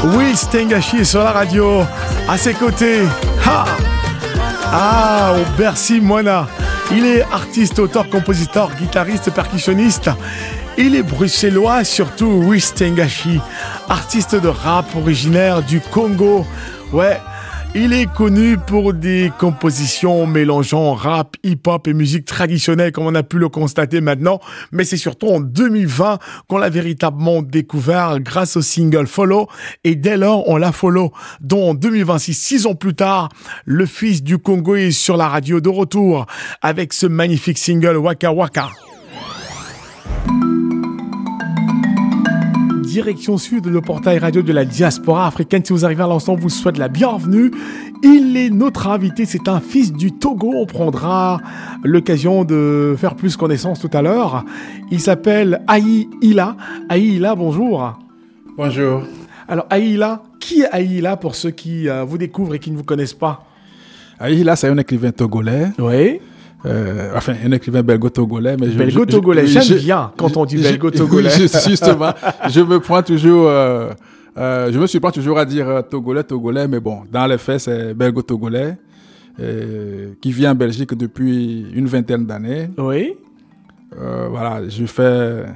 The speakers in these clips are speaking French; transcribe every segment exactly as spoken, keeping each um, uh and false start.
Oui, Stengashi est sur la radio. À ses côtés, ha ah, au Bercy Moana. Il est artiste, auteur, compositeur, guitariste, percussionniste. Il est bruxellois, surtout oui, Stengashi, artiste de rap originaire du Congo. Ouais, il est connu pour des compositions mélangeant rap, hip-hop et musique traditionnelle, comme on a pu le constater maintenant. Mais c'est surtout en deux mille vingt qu'on l'a véritablement découvert grâce au single Follow. Et dès lors, on l'a follow. Donc en deux mille vingt-six, six ans plus tard, le fils du Congo est sur la radio de retour avec ce magnifique single Waka Waka. Direction sud, le portail radio de la diaspora africaine. Si vous arrivez à l'instant, vous souhaite la bienvenue. Il est notre invité, c'est un fils du Togo. On prendra l'occasion de faire plus connaissance tout à l'heure. Il s'appelle Aïe Ila. Aïe Ila, bonjour. Bonjour. Alors Aïe Ila, qui est Aïe Ila pour ceux qui euh, vous découvrent et qui ne vous connaissent pas? Aïe Ila, c'est un écrivain togolais. Oui. Euh, enfin, un écrivain belgo-togolais. Mais belgo-togolais, j'aime je, bien quand on dit belgo-togolais. Oui, justement, je me prends toujours, euh, euh, je me surprends toujours à dire euh, togolais, togolais, mais bon, dans les faits, c'est belgo-togolais, euh, qui vit en Belgique depuis une vingtaine d'années. Oui. Euh, voilà, je fais euh,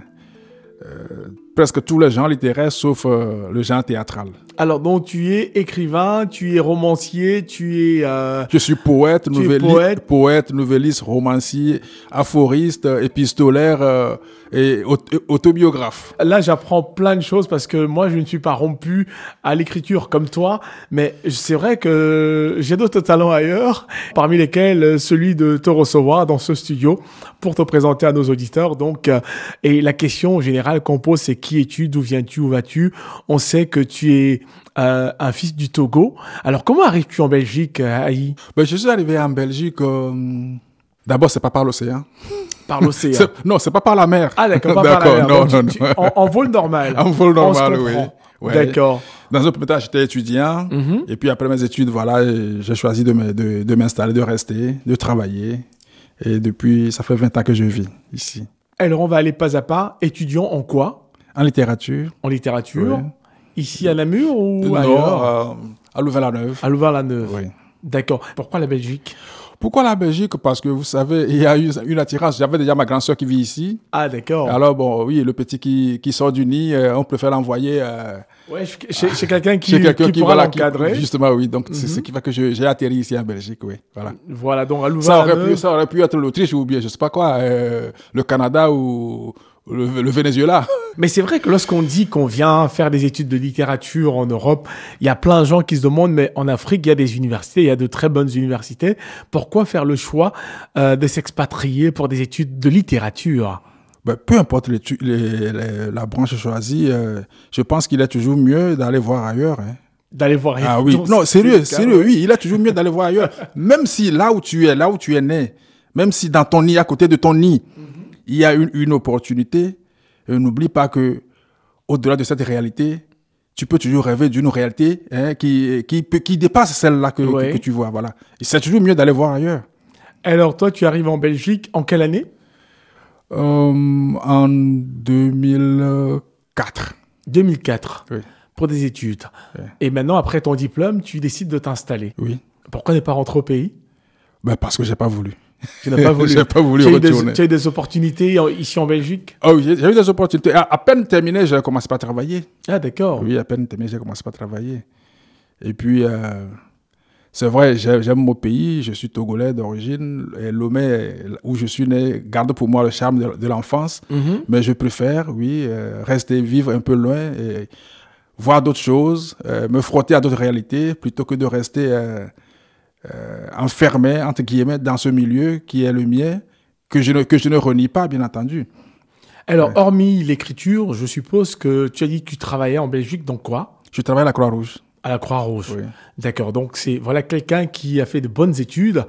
presque tous les genres littéraires, sauf euh, le genre théâtral. Alors, donc, tu es écrivain, tu es romancier, tu es... Euh... Je suis poète, nouvelliste, poète. poète, nouvelliste, romancier, aphoriste, épistolaire euh, et autobiographe. Là, j'apprends plein de choses parce que moi, je ne suis pas rompu à l'écriture comme toi, mais c'est vrai que j'ai d'autres talents ailleurs, parmi lesquels celui de te recevoir dans ce studio pour te présenter à nos auditeurs. Donc, euh, et la question générale qu'on pose, c'est qui es-tu, d'où viens-tu, où vas-tu? On sait que tu es Euh, un fils du Togo. Alors, comment arrives-tu en Belgique, Aïe? Ben, je suis arrivé en Belgique... Euh... D'abord, c'est pas par l'océan. Par l'océan? c'est... Non, c'est pas par la mer. Ah, d'accord, pas d'accord, par la mer. Non, Donc, non, tu, non. Tu, en, en vol normal. En vol normal, oui. Ouais. D'accord. Dans un premier temps, j'étais étudiant. Mm-hmm. Et puis, après mes études, voilà, j'ai choisi de, me, de, de m'installer, de rester, de travailler. Et depuis, ça fait vingt ans que je vis ici. Alors, on va aller pas à pas. Étudiant en quoi? En littérature. En littérature. Oui. Ici à Namur ou non, ailleurs? euh, à Louvain-la-Neuve. À Louvain-la-Neuve. Oui. D'accord. Pourquoi la Belgique? Pourquoi la Belgique? Parce que vous savez, il y a eu une attirance. J'avais déjà ma grande sœur qui vit ici. Ah, d'accord. Alors, bon, oui, le petit qui, qui sort du nid, euh, on préfère l'envoyer. Euh, ouais, chez, chez quelqu'un qui, chez quelqu'un qui, qui pourra voilà, l'encadrer. Qui, justement, oui. Donc, mm-hmm. c'est ce qui fait que je, j'ai atterri ici en Belgique, oui. Voilà. Voilà, donc à ça aurait, Louvain-la-Neuve. pu, ça aurait pu être l'Autriche ou bien, je sais pas quoi, euh, le Canada ou le, le Venezuela. Mais c'est vrai que lorsqu'on dit qu'on vient faire des études de littérature en Europe, il y a plein de gens qui se demandent, mais en Afrique, il y a des universités, il y a de très bonnes universités. Pourquoi faire le choix euh, de s'expatrier pour des études de littérature? Ben, peu importe les, les, les, la branche choisie, euh, je pense qu'il est toujours mieux d'aller voir ailleurs. Hein. D'aller voir ailleurs. Ah oui, non, sérieux, sérieux, oui, il est toujours mieux d'aller voir ailleurs. Même si là où tu es, là où tu es né, même si dans ton nid, à côté de ton nid, mm-hmm. il y a une, une opportunité, et n'oublie pas que au-delà de cette réalité, tu peux toujours rêver d'une réalité hein, qui, qui, qui dépasse celle-là que, ouais. que, que tu vois. Voilà. Et c'est toujours mieux d'aller voir ailleurs. Alors, toi, tu arrives en Belgique en quelle année? euh, En deux mille quatre. deux mille quatre, oui. Pour des études. Oui. Et maintenant, après ton diplôme, tu décides de t'installer. Oui. Pourquoi ne pas rentrer au pays? Ben parce que je n'ai pas voulu. Tu n'as pas voulu. J'ai pas voulu tu retourner. Des, tu as eu des opportunités ici en Belgique? Oh oui, j'ai, j'ai eu des opportunités. À, à peine terminé, j'ai commencé par travailler. Ah, d'accord. Oui, à peine terminé, j'ai commencé par travailler. Et puis, euh, c'est vrai, j'aime, j'aime mon pays. Je suis togolais d'origine. Et Lomé, où je suis né, garde pour moi le charme de, de l'enfance. Mm-hmm. Mais je préfère, oui, euh, rester vivre un peu loin et voir d'autres choses, euh, me frotter à d'autres réalités, plutôt que de rester... Euh, Euh, enfermé, entre guillemets, dans ce milieu qui est le mien, que je ne, que je ne renie pas, bien entendu. Alors, ouais. Hormis l'écriture, je suppose que tu as dit que tu travaillais en Belgique, dans quoi? Je travaille à la Croix-Rouge. À la Croix-Rouge, oui. D'accord. Donc, c'est voilà quelqu'un qui a fait de bonnes études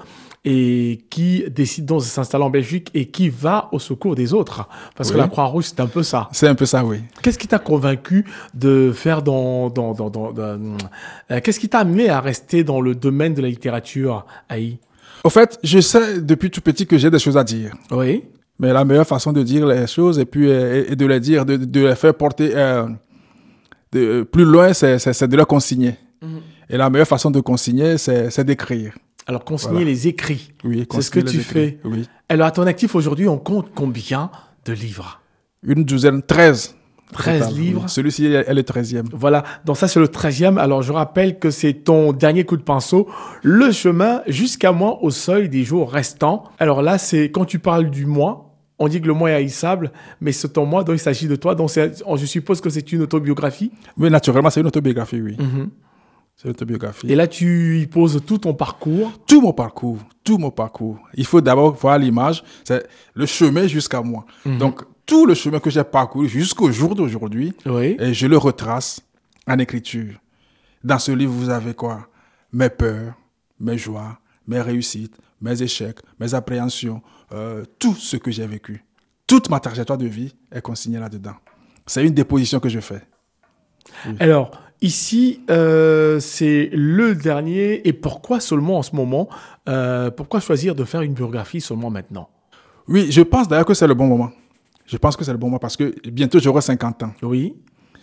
et qui décide donc de s'installer en Belgique et qui va au secours des autres. Parce oui. que la Croix-Rouge, c'est un peu ça. C'est un peu ça, oui. Qu'est-ce qui t'a convaincu de faire dans... dans, dans, dans, dans euh, qu'est-ce qui t'a amené à rester dans le domaine de la littérature, Aïe? Au fait, je sais depuis tout petit que j'ai des choses à dire. Oui. Mais la meilleure façon de dire les choses et puis et, et de les dire, de, de les faire porter... Euh, de, plus loin, c'est, c'est, c'est de le consigner. Mmh. Et la meilleure façon de consigner, c'est, c'est d'écrire. Alors, consigner Voilà. les écrits. Oui, c'est ce que tu écrits. fais. Oui. Alors, à ton actif aujourd'hui, on compte combien de livres? Une douzaine, treize. treize Total, livres. Oui. Celui-ci est le treizième. Voilà, donc ça c'est le treizième. Alors je rappelle que c'est ton dernier coup de pinceau, le chemin jusqu'à moi au seuil des jours restants. Alors là, c'est quand tu parles du moi, on dit que le moi est haïssable, mais c'est ton moi dont il s'agit de toi. Donc c'est, je suppose que c'est une autobiographie. Oui, naturellement, c'est une autobiographie, oui. Mm-hmm. C'est une autobiographie. Et là, tu y poses tout ton parcours. Tout mon parcours, tout mon parcours. Il faut d'abord voir l'image, c'est le chemin jusqu'à moi. Mm-hmm. Donc, tout le chemin que j'ai parcouru jusqu'au jour d'aujourd'hui, oui. Et je le retrace en écriture. Dans ce livre, vous avez quoi? Mes peurs, mes joies, mes réussites, mes échecs, mes appréhensions, euh, tout ce que j'ai vécu. Toute ma trajectoire de vie est consignée là-dedans. C'est une déposition que je fais. Oui. Alors, ici, euh, c'est le dernier. Et pourquoi seulement en ce moment? euh, Pourquoi choisir de faire une biographie seulement maintenant? Oui, je pense d'ailleurs que c'est le bon moment. Je pense que c'est le bon moment parce que bientôt j'aurai cinquante ans. Oui.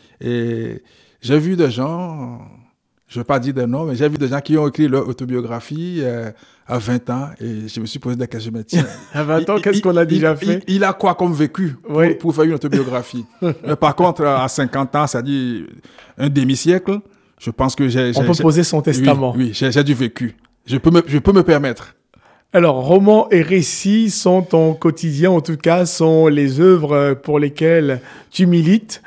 Et j'ai vu des gens, je ne vais pas dire des noms, mais j'ai vu des gens qui ont écrit leur autobiographie euh, à vingt ans et je me suis posé des questions. Je me dis, à vingt ans, qu'est-ce qu'on a déjà il, fait? il, il a quoi comme vécu pour, oui. pour faire une autobiographie? Mais par contre, à cinquante ans, c'est-à-dire un demi-siècle, je pense que j'ai... On j'ai, peut j'ai, poser son testament. Oui, oui j'ai, j'ai du vécu. Je peux me, je peux me permettre. Alors, romans et récits sont ton quotidien, en tout cas, sont les œuvres pour lesquelles tu milites.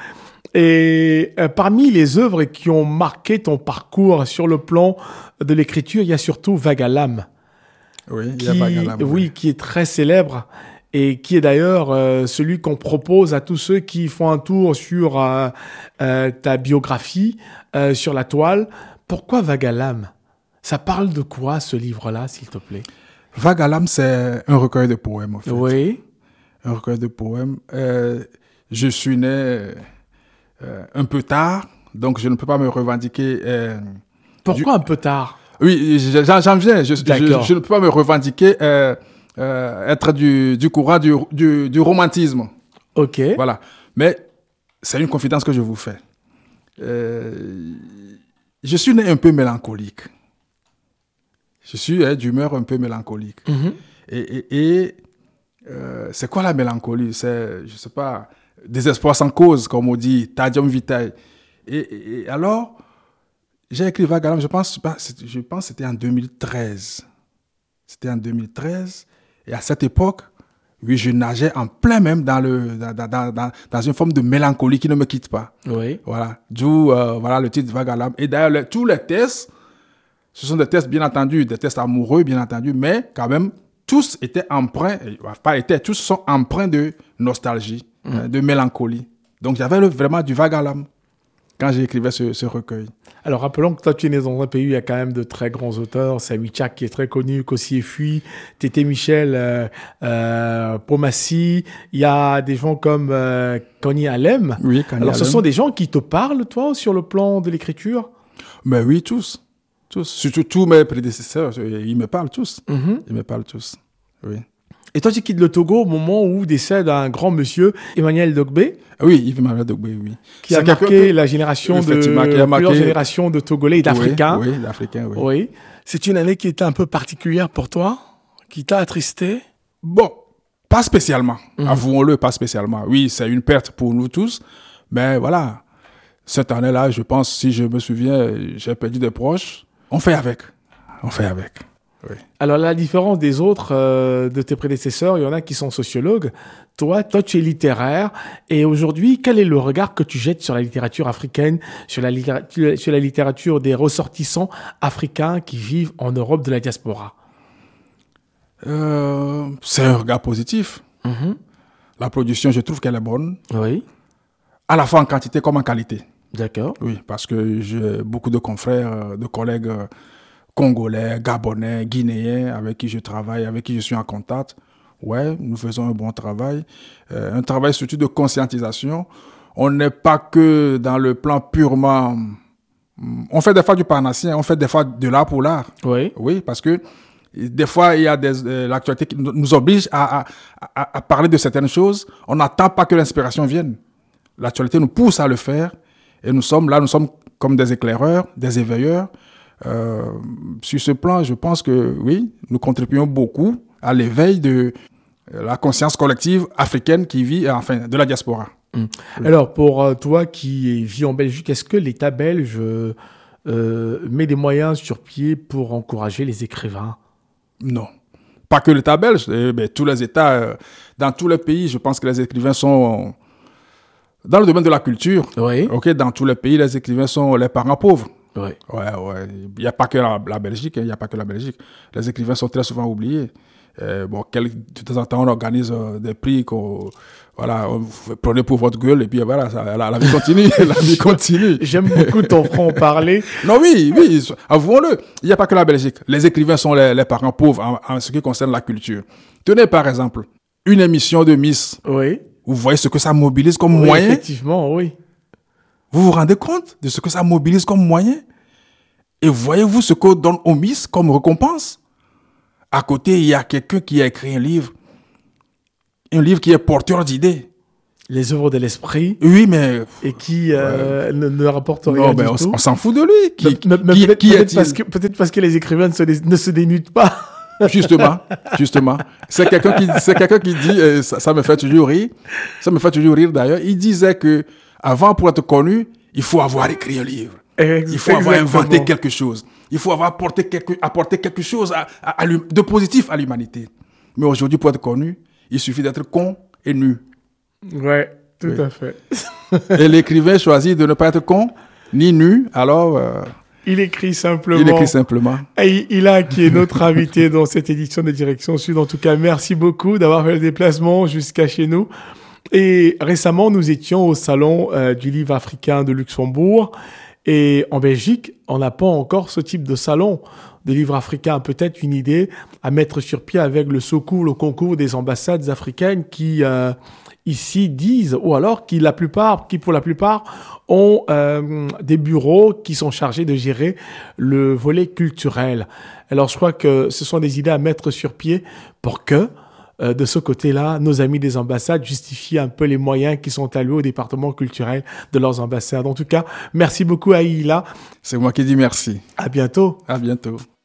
Et euh, parmi les œuvres qui ont marqué ton parcours sur le plan de l'écriture, il y a surtout Vague à l'âme. Oui, il qui, y a Vague à l'âme. Oui, oui, qui est très célèbre et qui est d'ailleurs euh, celui qu'on propose à tous ceux qui font un tour sur euh, euh, ta biographie, euh, sur la toile. Pourquoi Vague à l'âme? Ça parle de quoi, ce livre-là, s'il te plaît? Vague à l'âme, c'est un recueil de poèmes, en fait. Oui. Un recueil de poèmes. Euh, je suis né euh, un peu tard, donc je ne peux pas me revendiquer... Euh, Pourquoi du... un peu tard? Oui, j'en, j'en viens. Je, je, je ne peux pas me revendiquer euh, euh, être du, du courant du, du, du romantisme. OK. Voilà. Mais c'est une confidence que je vous fais. Euh, je suis né un peu mélancolique. Je suis hein, d'humeur un peu mélancolique. Mm-hmm. Et, et, et euh, c'est quoi la mélancolie? C'est, je ne sais pas, désespoir sans cause, comme on dit, tadium vitae. Et, et, et alors, j'ai écrit Vague à l'âme, je pense, je pense que c'était en deux mille treize. C'était en deux mille treize. Et à cette époque, oui, je nageais en plein même dans, le, dans, dans, dans, dans une forme de mélancolie qui ne me quitte pas. Oui. Voilà. D'où euh, voilà, le titre Vague à l'âme. Et d'ailleurs, le, tous les tests, ce sont des tests, bien entendu, des tests amoureux, bien entendu, mais quand même, tous étaient empreints, pas étaient, tous sont empreints de nostalgie, mmh. euh, de mélancolie. Donc, j'avais le, vraiment du Vague à l'âme quand j'écrivais ce, ce recueil. Alors, rappelons que toi, tu es né dans un pays où il y a quand même de très grands auteurs. C'est Huichak qui est très connu, Kossi Efui, Tété Michel, euh, euh, Pomassi. Il y a des gens comme euh, Kani Alem. Oui, Kani Alors, ce Alem. sont des gens qui te parlent, toi, sur le plan de l'écriture? Mais oui, tous. Tous. Surtout tous mes prédécesseurs, ils me parlent tous. Mm-hmm. Ils me parlent tous, oui. Et toi, tu quittes le Togo au moment où décède un grand monsieur, Emmanuel Dogbe. Oui, Emmanuel Dogbe, oui. Qui a marqué que... la génération de, qui a marqué... plusieurs générations de Togolais et d'Africains. Oui, oui, d'Africains, oui. oui. C'est une année qui était un peu particulière pour toi, qui t'a attristé? Bon, pas spécialement. Mm-hmm. Avouons-le, pas spécialement. Oui, c'est une perte pour nous tous, mais voilà. Cette année-là, je pense, si je me souviens, j'ai perdu des proches. On fait avec. On fait avec. Oui. Alors, la différence des autres, euh, de tes prédécesseurs, il y en a qui sont sociologues. Toi, toi, tu es littéraire. Et aujourd'hui, quel est le regard que tu jettes sur la littérature africaine, sur la littérature, sur la littérature des ressortissants africains qui vivent en Europe de la diaspora? euh, C'est un regard positif. Mm-hmm. La production, je trouve qu'elle est bonne. Oui. À la fois en quantité comme en qualité. D'accord. Oui, parce que j'ai beaucoup de confrères, de collègues congolais, gabonais, guinéens avec qui je travaille, avec qui je suis en contact. Ouais, nous faisons un bon travail. Euh, un travail surtout de conscientisation. On n'est pas que dans le plan purement... On fait des fois du parnassien, on fait des fois de l'art pour l'art. Oui. Oui, parce que des fois, il y a des, euh, l'actualité qui nous oblige à, à, à, à parler de certaines choses. On n'attend pas que l'inspiration vienne. L'actualité nous pousse à le faire. Et nous sommes là, nous sommes comme des éclaireurs, des éveilleurs. Euh, sur ce plan, je pense que oui, nous contribuons beaucoup à l'éveil de la conscience collective africaine qui vit, enfin, de la diaspora. Mmh. Oui. Alors, pour euh, toi qui vis en Belgique, est-ce que l'État belge euh, met des moyens sur pied pour encourager les écrivains? Non. Pas que l'État belge, eh bien, tous les États, euh, dans tous les pays, je pense que les écrivains sont... Dans le domaine de la culture, oui. okay, dans tous les pays, les écrivains sont les parents pauvres. Oui. Ouais, ouais. Il n'y a pas que la, la Belgique, il n'y a pas que la Belgique. Les écrivains sont très souvent oubliés. Euh, bon, quel, de temps en temps, on organise euh, des prix qu'on... Voilà, vous prenez pour votre gueule et puis voilà, ça, la, la vie continue, la vie continue. J'aime beaucoup ton franc-parler. Non, oui, oui, avouons-le, il n'y a pas que la Belgique. Les écrivains sont les, les parents pauvres en, en ce qui concerne la culture. Tenez par exemple, une émission de Miss. Oui. Vous voyez ce que ça mobilise comme oui, moyen? Effectivement, oui. Vous vous rendez compte de ce que ça mobilise comme moyen? Et voyez-vous ce qu'on donne aux Miss comme récompense? À côté, il y a quelqu'un qui a écrit un livre. Un livre qui est porteur d'idées. Les œuvres de l'esprit. Oui, mais... Et qui euh, ouais. ne, ne rapporte rien non, du mais tout. On, on s'en fout de lui. Qui, mais, mais qui, peut-être, qui peut-être, est-il? parce que, peut-être parce que les écrivains ne se, ne se dénudent pas. Justement, justement. C'est quelqu'un qui, c'est quelqu'un qui dit, euh, ça, ça me fait toujours rire, ça me fait toujours rire d'ailleurs, il disait que avant pour être connu, il faut avoir écrit un livre. Ex- il faut avoir exactement. inventé quelque chose. Il faut avoir apporté quelque, apporté quelque chose à, à, à, de positif à l'humanité. Mais aujourd'hui, pour être connu, il suffit d'être con et nu. Ouais, tout oui. à fait. Et l'écrivain choisit de ne pas être con ni nu, alors... Euh, il écrit simplement. Il écrit simplement. Et Ila, qui est notre invité dans cette édition de Direction Sud. En tout cas, merci beaucoup d'avoir fait le déplacement jusqu'à chez nous. Et récemment, nous étions au salon euh, du livre africain de Luxembourg. Et en Belgique, on n'a pas encore ce type de salon de livres africains. Peut-être une idée à mettre sur pied avec le secours, le concours des ambassades africaines qui... Euh, ici disent, ou alors qui, la plupart, qui pour la plupart ont euh, des bureaux qui sont chargés de gérer le volet culturel. Alors je crois que ce sont des idées à mettre sur pied pour que, euh, de ce côté-là, nos amis des ambassades justifient un peu les moyens qui sont alloués au département culturel de leurs ambassades. En tout cas, merci beaucoup à Ila. C'est moi qui dis merci. À bientôt. À bientôt.